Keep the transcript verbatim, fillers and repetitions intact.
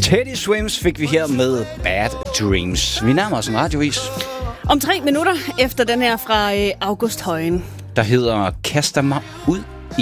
Teddy Swims fik vi her med Bad Dreams. Vi nærmer os en radiovis. Om tre minutter efter den her fra øh, August Højen. Der hedder Kaster mig ud